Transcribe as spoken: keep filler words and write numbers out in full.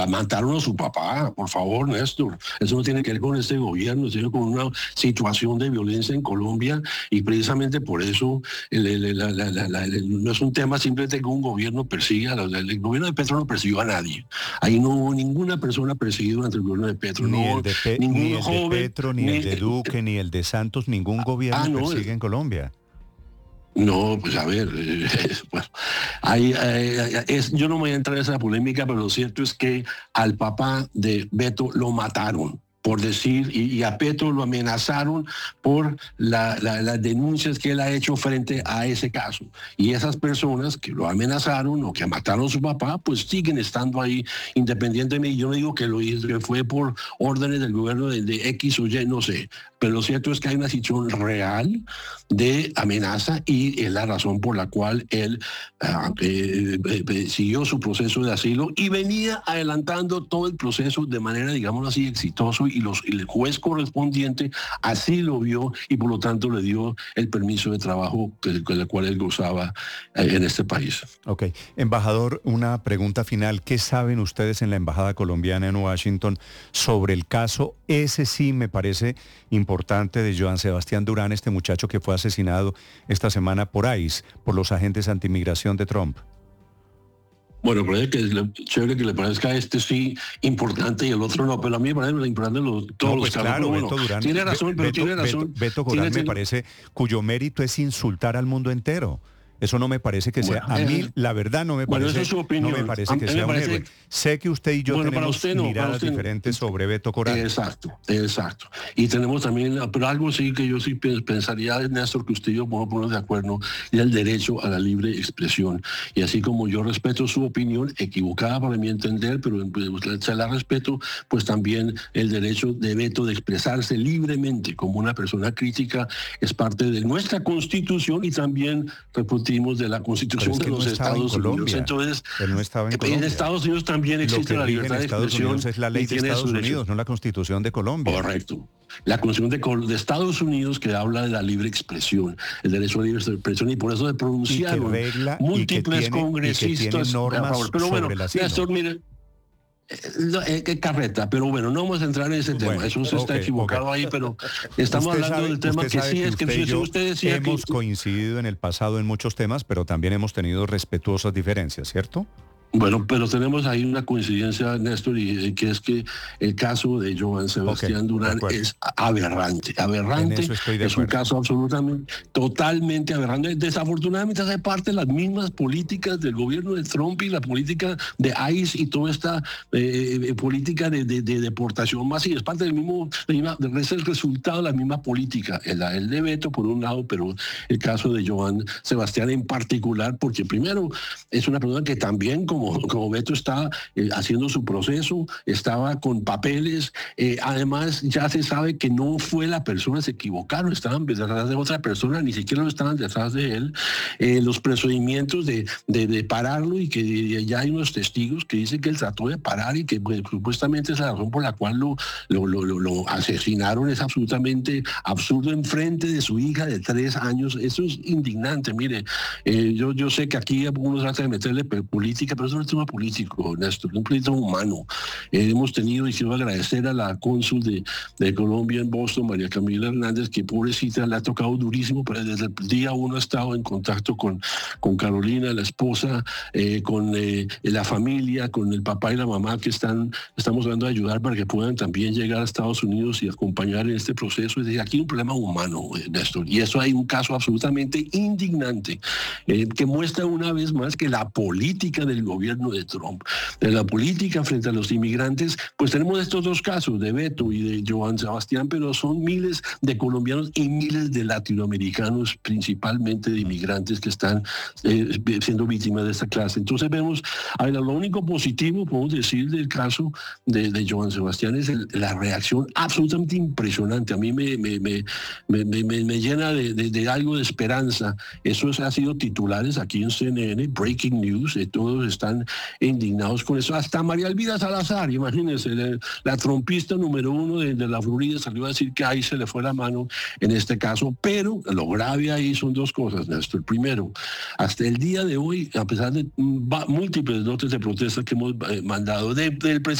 Mataron a su papá, por favor, Néstor. Eso no tiene que ver con este gobierno, tiene con una situación de violencia en Colombia y precisamente por eso el, el, la, la, la, la, el, no es un tema simplemente que un gobierno persiga. El, el gobierno de Petro no persiguió a nadie. Ahí no hubo ninguna persona perseguida durante el gobierno de Petro. Ni no, el de, Pe ningún ni el joven, de Petro, ni, ni el de Duque, ni el de Santos, ningún gobierno ah, no, persigue en Colombia. No, pues a ver, eh, bueno, hay, eh, es, yo no me voy a entrar en esa polémica, pero lo cierto es que al papá de Beto lo mataron, por decir, y, y a Petro lo amenazaron por la, la, las denuncias que él ha hecho frente a ese caso. Y esas personas que lo amenazaron o que mataron a su papá, pues siguen estando ahí independientemente. Yo no digo que lo hizo, que fue por órdenes del gobierno de, de X o Y, no sé. Pero lo cierto es que hay una situación real de amenaza y es la razón por la cual él uh, eh, eh, siguió su proceso de asilo y venía adelantando todo el proceso de manera, digámoslo así, exitoso y, los, y el juez correspondiente así lo vio y por lo tanto le dio el permiso de trabajo con el cual él gozaba eh, en este país. Ok. Embajador, una pregunta final. ¿Qué saben ustedes en la Embajada Colombiana en Washington sobre el caso? Ese sí me parece importante. importante de Joan Sebastián Durán, este muchacho que fue asesinado esta semana por ICE, por los agentes antimigración de Trump. Bueno, parece que es chévere que le parezca a este sí importante y el otro no, pero a mí me parece importante los, todos no, pues los claro, casos. Beto Bueno, Durán, tiene razón, pero Beto, tiene razón. Beto, Beto Durán tiene, me parece cuyo mérito es insultar al mundo entero. Eso no me parece que sea, bueno, a mí eh, la verdad no me bueno, parece, es su opinión. no me parece a que sea parece, un héroe. Sé que usted y yo bueno, tenemos usted no, miradas usted diferentes no. sobre Beto Corral. Exacto, exacto. Y tenemos también, pero algo sí que yo sí pensaría, Néstor, que usted y yo podemos ponernos de acuerdo, y el derecho a la libre expresión. Y así como yo respeto su opinión, equivocada para mi entender, pero se la respeto, pues también el derecho de Beto de expresarse libremente como una persona crítica es parte de nuestra Constitución y también repetimos de la Constitución de los Estados en Colombia. Entonces, él no estaba en Colombia. En Estados Unidos también existe la libertad de expresión. Estados Unidos es la ley de Estados Unidos, no la Constitución de Colombia. Correcto. La Constitución de, de Estados Unidos que habla de la libre expresión, el derecho a la libre expresión, y por eso se pronunciaron regla, múltiples y que tiene, congresistas y que tiene normas a favor. Pero bueno, sobre Néstor, mire, eh, qué carreta, pero bueno, no vamos a entrar en ese tema, bueno, eso se okay, está equivocado okay. ahí, pero estamos usted hablando sabe, del tema que sí que es que usted, si usted decía hemos que... coincidido en el pasado en muchos temas, pero también hemos tenido respetuosas diferencias, ¿cierto? Bueno, pero tenemos ahí una coincidencia, Néstor, y que es que el caso de Joan Sebastián okay, Durán es aberrante, aberrante, de es un caso absolutamente, totalmente aberrante. Desafortunadamente hace parte de las mismas políticas del gobierno de Trump y la política de ICE y toda esta eh, política de, de, de deportación masiva, es parte del mismo, es el resultado de la misma política, el, el de Beto por un lado, pero el caso de Joan Sebastián en particular, porque primero es una persona que también como Como, como Beto está eh, haciendo su proceso, estaba con papeles, eh, además ya se sabe que no fue la persona, se equivocaron, estaban detrás de otra persona, ni siquiera lo estaban detrás de él, eh, los procedimientos de, de, de pararlo y que ya hay unos testigos que dicen que él trató de parar y que pues, supuestamente es la razón por la cual lo, lo, lo, lo, lo asesinaron, es absolutamente absurdo en frente de su hija de tres años, eso es indignante, mire, eh, yo, yo sé que aquí algunos tratan de meterle política, pero es un tema político, Néstor, un político humano. Eh, hemos tenido, y quiero agradecer a la cónsul de, de Colombia en Boston, María Camila Hernández, que pobrecita le ha tocado durísimo, pero desde el día uno ha estado en contacto con, con Carolina, la esposa, eh, con eh, la familia, con el papá y la mamá, que están, estamos tratando de ayudar para que puedan también llegar a Estados Unidos y acompañar en este proceso. Es decir, aquí hay un problema humano, eh, Néstor, y eso hay un caso absolutamente indignante, eh, que muestra una vez más que la política del gobierno de Trump, de la política frente a los inmigrantes, pues tenemos estos dos casos de Beto y de Joan Sebastián, pero son miles de colombianos y miles de latinoamericanos, principalmente de inmigrantes que están eh, siendo víctimas de esta clase. Entonces vemos, a ver, lo único positivo, podemos decir, del caso de, de Joan Sebastián es el, la reacción absolutamente impresionante. A mí me, me, me, me, me, me llena de, de, de algo de esperanza. Eso ha sido titulares aquí en C N N, Breaking News, de todos están indignados con eso, hasta María Elvira Salazar, imagínense, la, la trompista número uno de, de la Florida salió a decir que ahí se le fue la mano en este caso, pero lo grave ahí son dos cosas, Néstor. Primero, hasta el día de hoy, a pesar de múltiples notas de protesta que hemos eh, mandado de, del presidente,